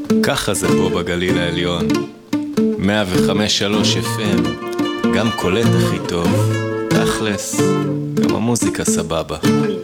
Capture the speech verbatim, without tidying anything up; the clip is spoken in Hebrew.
ככה זה פה בגליל העליון, מאה וחמש שלוש אף אם, גם קולט הכי טוב, תכלס, גם המוזיקה סבבה.